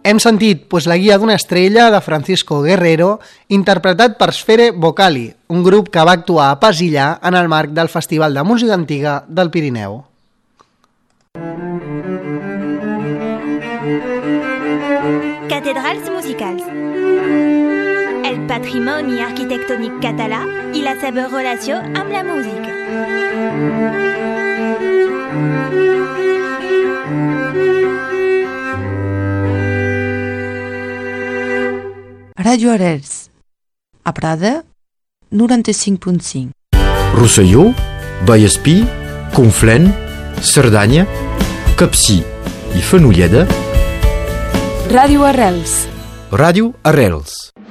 Hem sentit la guia d'una estrella de Francisco Guerrero, interpretat per Sfere Vocali, un grup que va actuar a Pasillà en el marc del Festival de Música Antiga del Pirineu. Cathedrals musicals. El patrimoni arquitectònic català i la seva relació amb la música. Ràdio Arrels, a Prada, 95.5. Rosselló, Vallespí, Conflent, Cerdanya, Capcí i Fenolleda. Ràdio Arrels. Ràdio Arrels.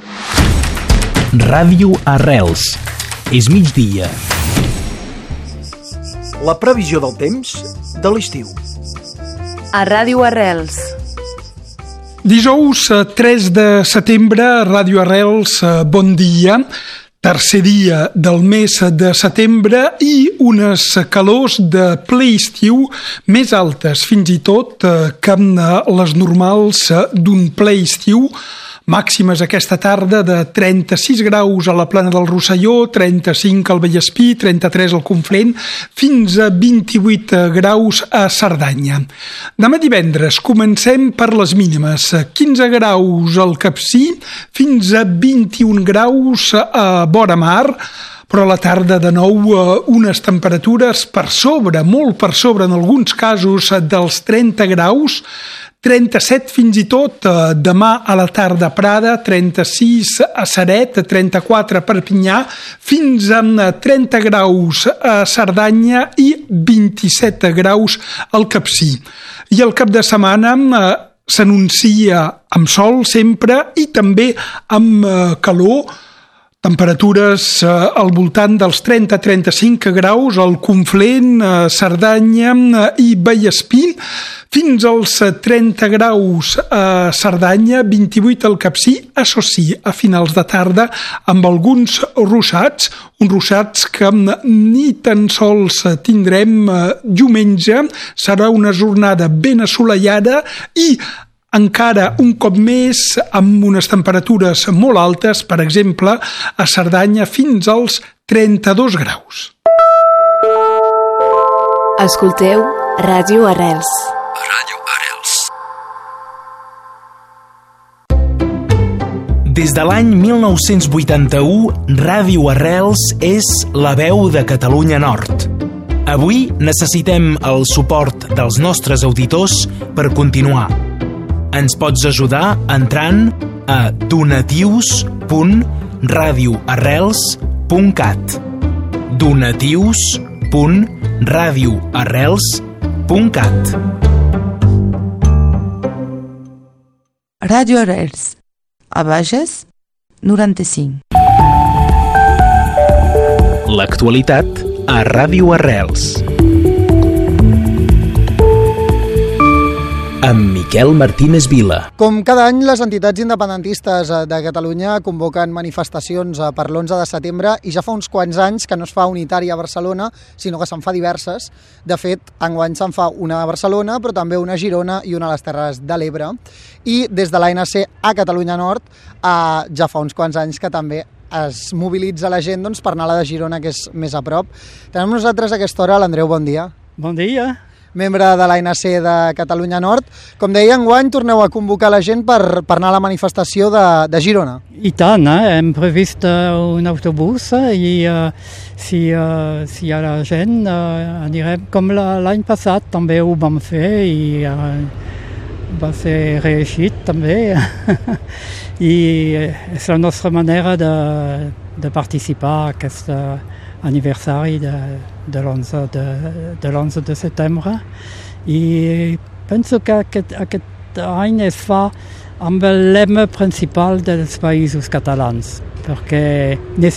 Ràdio Arrels. És migdia. La previsió del temps de l'estiu. A Ràdio Arrels. Dijous 3 de setembre, Ràdio Arrels, bon dia. Tercer dia del mes de setembre i unes calors de ple estiu més altes, fins i tot que les normals d'un ple estiu. Màximes aquesta tarda de 36 graus a la Plana del Rosselló, 35 al Vallespí, 33 al Conflent, fins a 28 graus a Cerdanya. Demà divendres comencem per les mínimes, 15 graus al Capcí, fins a 21 graus a vora mar, però a la tarda de nou unes temperatures per sobre, molt per sobre en alguns casos dels 30 graus, 37 fins i tot demà a la tarda a Prada, 36 a Ceret, 34 a Perpinyà, fins a 30 graus a Cerdanya i 27 graus al Capcí. I el cap de setmana s'anuncia amb sol sempre i també amb calor, temperatures al voltant dels 30-35 graus al Conflent, Cerdanya i Vallespí, fins als 30 graus a Cerdanya, 28 al Capcí, això sí, a finals de tarda, amb alguns ruixats, uns ruixats que ni tan sols tindrem diumenge. Serà una jornada ben assolellada i encara un cop més amb unes temperatures molt altes, per exemple, a Cerdanya fins als 32 graus. Escolteu Ràdio Arrels. Ràdio Arrels. Des de l'any 1981, Ràdio Arrels és la veu de Catalunya Nord. Avui necessitem el suport dels nostres auditors per continuar. Ens pots ajudar entrant a donatius.radioarrels.cat donatius.radioarrels.cat. Ràdio Arrels, a Bages, 95. L'actualitat a Ràdio Arrels. Amb Miquel Martínez Vila. Com cada any, les entitats independentistes de Catalunya convoquen manifestacions per l'11 de setembre i ja fa uns quants anys que no es fa unitària a Barcelona, sinó que se'n fa diverses. De fet, enguany se'n fa una a Barcelona, però també una a Girona i una a les Terres de l'Ebre. I des de l'ANC a Catalunya Nord ja fa uns quants anys que també es mobilitza la gent per anar a la de Girona, que és més a prop. Tenim nosaltres a aquesta hora l'Andreu, bon dia. Bon dia. Membre de l'ANC de Catalunya Nord. Com deia, enguany torneu a convocar la gent per anar a la manifestació de Girona. I tant, hem previst un autobús i si hi ha la gent anirem com l'any passat, també ho vam fer i va ser reeixit també. I és la nostra manera de participar a aquest aniversari de l'11 de setembre i penso que aquest any es fa amb el lema principal dels països catalans, perquè